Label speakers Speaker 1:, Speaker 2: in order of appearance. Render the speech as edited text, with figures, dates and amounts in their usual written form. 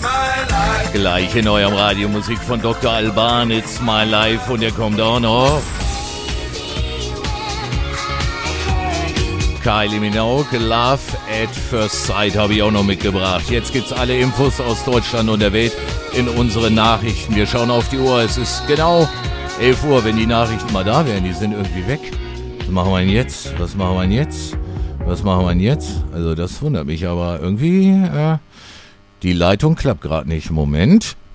Speaker 1: Gleich in eurem Radio Musik von Dr. Alban, It's My Life, und der kommt auch noch. Kylie Minogue, Love at First Sight habe ich auch noch mitgebracht. Jetzt gibt's alle Infos aus Deutschland und der Welt in unseren Nachrichten. Wir schauen auf die Uhr, es ist genau 11 Uhr, wenn die Nachrichten mal da wären, die sind irgendwie weg. Was machen wir denn jetzt? Was machen wir denn jetzt? Was machen wir denn jetzt? Also das wundert mich, aber irgendwie, die Leitung klappt gerade nicht. Moment.